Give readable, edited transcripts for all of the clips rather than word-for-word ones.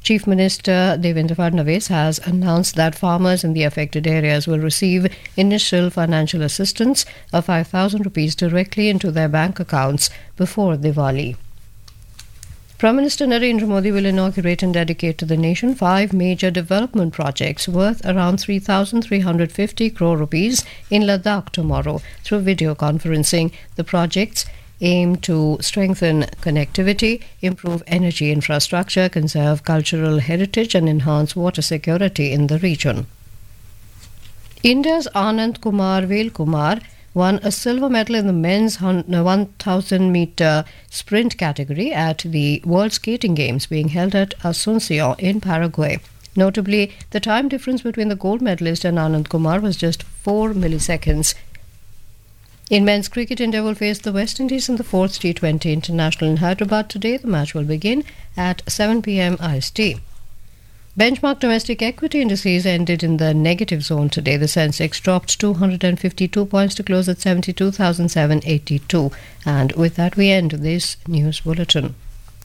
Chief Minister Devendra Fadnavis has announced that farmers in the affected areas will receive initial financial assistance of 5,000 rupees directly into their bank accounts before Diwali. Prime Minister Narendra Modi will inaugurate and dedicate to the nation 5 major development projects worth around 3,350 crore rupees in Ladakh tomorrow through video conferencing. The projects aim to strengthen connectivity, improve energy infrastructure, conserve cultural heritage and enhance water security in the region. India's Anand Kumar Velkumar won a silver medal in the men's 1,000-meter sprint category at the World Skating Games being held at Asunción in Paraguay. Notably, the time difference between the gold medalist and Anand Kumar was just 4 milliseconds. In men's cricket, India will face the West Indies in the 4th T20 International in Hyderabad today. The match will begin at 7 p.m. IST. Benchmark domestic equity indices ended in the negative zone today. The Sensex dropped 252 points to close at 72,782. And with that, we end this news bulletin.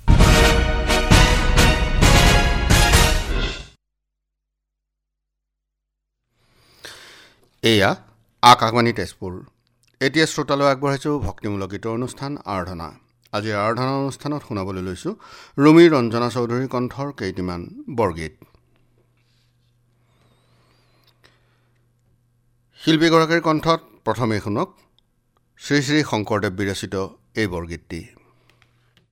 এয়া আকাশবাণী তেজপুৰ এতিয়া শ্ৰোতালৈ আগবঢ়াইছোঁ ভক্তিমূলক গীতৰ অনুষ্ঠান আৰাধনা আজিৰ আৰাধনা অনুষ্ঠানত শুনাবলৈ লৈছোঁ ৰুমি ৰঞ্জনা চৌধুৰীৰ কণ্ঠৰ কেইটিমান বৰগীত শিল্পীগৰাকীৰ কণ্ঠত প্ৰথমে শুনক শ্ৰী শ্ৰী শংকৰদেৱ বিৰচিত এই বৰগীতটি